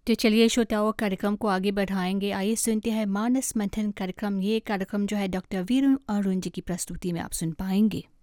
तो चलिए श्रोताओं कार्यक्रम को आगे बढ़ाएंगे। आइए सुनते हैं मानस मंथन कार्यक्रम। ये कार्यक्रम जो है डॉक्टर वीरू अरुण जी की प्रस्तुति में आप सुन पाएंगे।